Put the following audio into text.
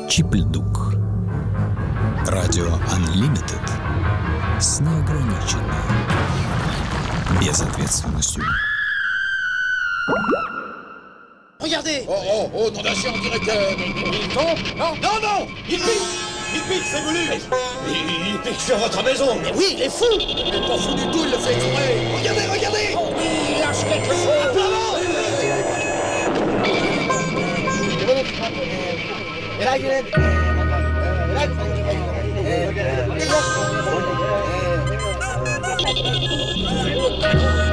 Чипльдук. Радио Unlimited с неограниченной безответственностью. Regardez! Oh, nom d'un chien, on dirait que... Il tombe? Non! Non! Il pique, c'est voulu! Il pique sur votre maison! Mais oui, il est fou! Il est pas fou du tout, il le fait exprès! Regardez! Il lâche quelque chose! Bravo!